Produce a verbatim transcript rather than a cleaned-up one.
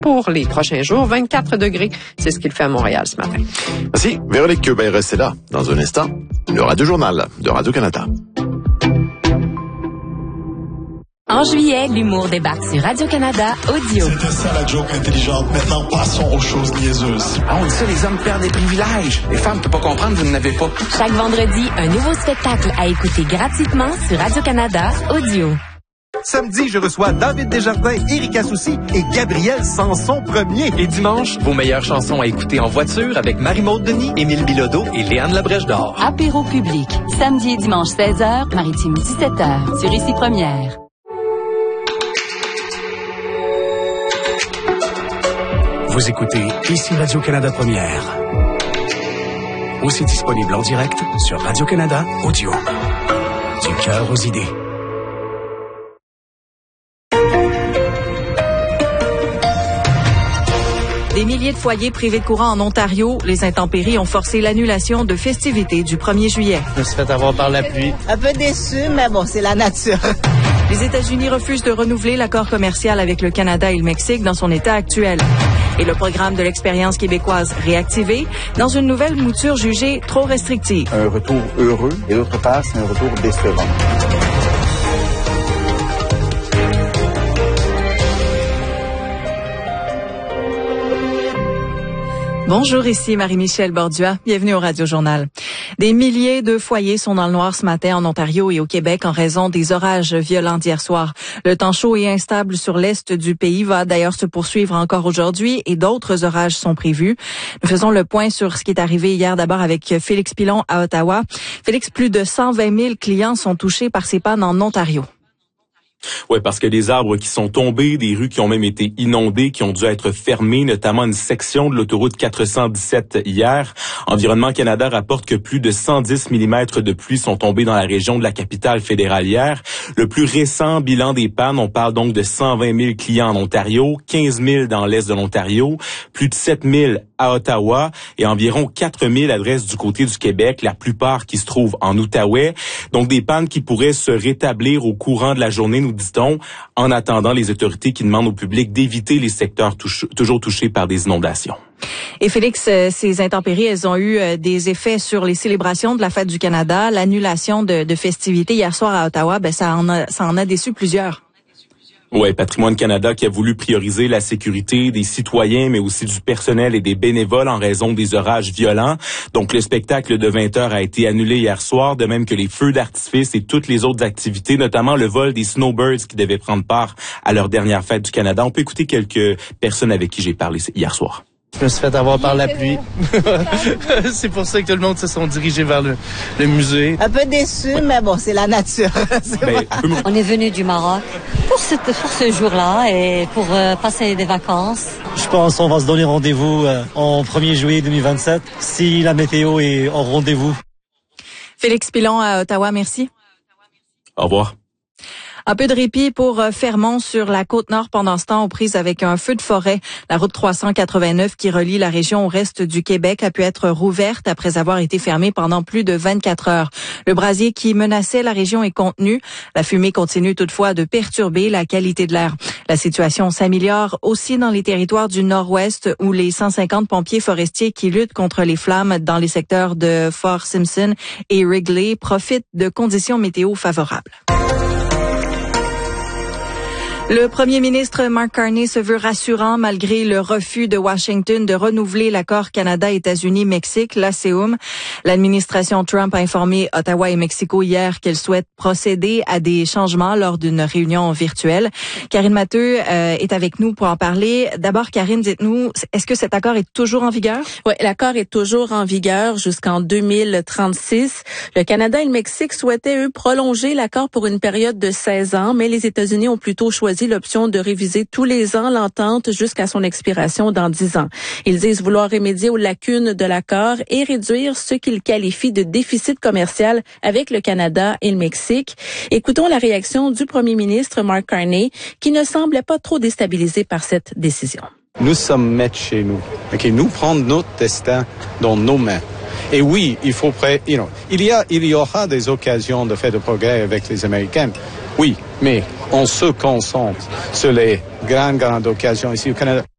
Pour les prochains jours, vingt-quatre degrés, c'est ce qu'il fait à Montréal ce matin. Merci. Véronique Quebec, restez là. Dans un instant, le Radio-Journal de Radio-Canada. En juillet, l'humour débarque sur Radio-Canada Audio. C'était ça la joke intelligente. Maintenant, passons aux choses niaiseuses. Ah, on dit ça, les hommes perdent des privilèges. Les femmes, tu peux pas comprendre, vous n'en avez pas. Chaque vendredi, un nouveau spectacle à écouter gratuitement sur Radio-Canada Audio. Samedi, je reçois David Desjardins, Erika Soucy et Gabriel Sanson premier. Et dimanche, vos meilleures chansons à écouter en voiture avec Marie-Maude Denis, Émile Bilodeau et Léane Labrèche d'Or. Apéro public, samedi et dimanche seize heures, Maritime dix-sept heures, sur Ici Première. Vous écoutez Ici Radio-Canada Première. Aussi disponible en direct sur Radio-Canada Audio. Du cœur aux idées. Des milliers de foyers privés de courant en Ontario, les intempéries ont forcé l'annulation de festivités du premier juillet. Je me suis fait avoir par la pluie. Un peu déçu, mais bon, c'est la nature. Les États-Unis refusent de renouveler l'accord commercial avec le Canada et le Mexique dans son état actuel. Et le programme de l'expérience québécoise réactivé dans une nouvelle mouture jugée trop restrictive. Un retour heureux et d'autre part, c'est un retour décevant. Bonjour, ici Marie-Michel Bordua. Bienvenue au Radio-Journal. Des milliers de foyers sont dans le noir ce matin en Ontario et au Québec en raison des orages violents d'hier soir. Le temps chaud et instable sur l'est du pays va d'ailleurs se poursuivre encore aujourd'hui et d'autres orages sont prévus. Nous faisons le point sur ce qui est arrivé hier d'abord avec Félix Pilon à Ottawa. Félix, plus de cent vingt mille clients sont touchés par ces pannes en Ontario. Oui, parce que des arbres qui sont tombés, des rues qui ont même été inondées, qui ont dû être fermées, notamment une section de l'autoroute quatre cent dix-sept hier. Environnement Canada rapporte que plus de cent dix millimètres de pluie sont tombés dans la région de la capitale fédérale hier. Le plus récent bilan des pannes, on parle donc de cent vingt mille clients en Ontario, quinze mille dans l'est de l'Ontario, plus de sept mille à Ottawa et environ quatre mille adresses du côté du Québec, la plupart qui se trouvent en Outaouais. Donc des pannes qui pourraient se rétablir au courant de la journée, nous dit-on, en attendant les autorités qui demandent au public d'éviter les secteurs touche, toujours touchés par des inondations. Et Félix, ces intempéries, elles ont eu des effets sur les célébrations de la Fête du Canada, l'annulation de, de festivités hier soir à Ottawa, ben ça en a, ça en a déçu plusieurs. Ouais, Patrimoine Canada qui a voulu prioriser la sécurité des citoyens, mais aussi du personnel et des bénévoles en raison des orages violents. Donc, le spectacle de vingt heures a été annulé hier soir, de même que les feux d'artifice et toutes les autres activités, notamment le vol des snowbirds qui devaient prendre part à leur dernière fête du Canada. On peut écouter quelques personnes avec qui j'ai parlé hier soir. Je me suis fait avoir par la pluie. C'est pour ça que tout le monde se sont dirigés vers le, le musée. Un peu déçu, oui. Mais bon, c'est la nature. C'est ben, on est venu du Maroc pour ce, pour ce jour-là et pour euh, passer des vacances. Je pense qu'on va se donner rendez-vous euh, en premier juillet deux mille vingt-sept si la météo est en rendez-vous. Félix Pilon à Ottawa, merci. Au revoir. Un peu de répit pour Fermont sur la Côte-Nord pendant ce temps aux prises avec un feu de forêt. La route trois cent quatre-vingt-neuf qui relie la région au reste du Québec a pu être rouverte après avoir été fermée pendant plus de vingt-quatre heures. Le brasier qui menaçait la région est contenu. La fumée continue toutefois de perturber la qualité de l'air. La situation s'améliore aussi dans les territoires du Nord-Ouest où les cent cinquante pompiers forestiers qui luttent contre les flammes dans les secteurs de Fort Simpson et Wrigley profitent de conditions météo favorables. Le premier ministre Mark Carney se veut rassurant malgré le refus de Washington de renouveler l'accord Canada-États-Unis-Mexique, l'A C E U M. L'administration Trump a informé Ottawa et Mexico hier qu'elle souhaite procéder à des changements lors d'une réunion virtuelle. Karine Matteux euh, est avec nous pour en parler. D'abord, Karine, dites-nous, est-ce que cet accord est toujours en vigueur? Oui, l'accord est toujours en vigueur jusqu'en deux mille trente-six. Le Canada et le Mexique souhaitaient, eux, prolonger l'accord pour une période de seize ans, mais les États-Unis ont plutôt choisi l'option de réviser tous les ans l'entente jusqu'à son expiration dans dix ans. Ils disent vouloir remédier aux lacunes de l'accord et réduire ce qu'ils qualifient de déficit commercial avec le Canada et le Mexique. Écoutons la réaction du premier ministre Mark Carney, qui ne semblait pas trop déstabilisé par cette décision. Nous sommes maîtres chez nous. Okay, nous prenons notre destin dans nos mains. Et oui, il faut pré- you know, il y a, il y aura des occasions de faire de progrès avec les Américains. Oui, mais on se concentre sur les grandes, grandes occasions ici au Canada.